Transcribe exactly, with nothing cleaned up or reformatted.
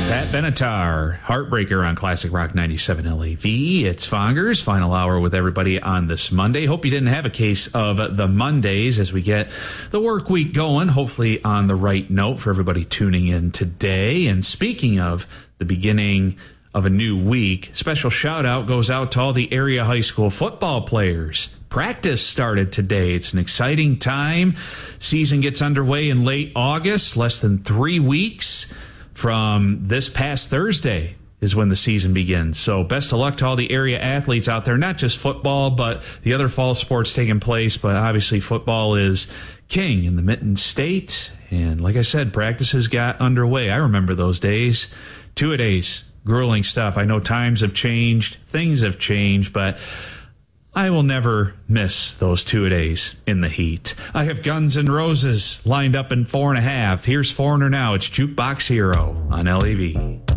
Pat Benatar, Heartbreaker on Classic Rock ninety-seven L A V. It's Fongers, final hour with everybody on this Monday. Hope you didn't have a case of the Mondays as we get the work week going, hopefully on the right note for everybody tuning in today. And speaking of the beginning of a new week, special shout out goes out to all the area high school football players. Practice started today. It's an exciting time. Season gets underway in late August, less than three weeks from this past Thursday is when the season begins. So best of luck to all the area athletes out there, not just football, but the other fall sports taking place. But obviously football is king in the Mitten State. And like I said, practices got underway. I remember those days. Two-a-days, grueling stuff. I know times have changed, things have changed, but I will never miss those two-a-days in the heat. I have Guns N' Roses lined up in four and a half. Here's Foreigner now. It's Jukebox Hero on L A V.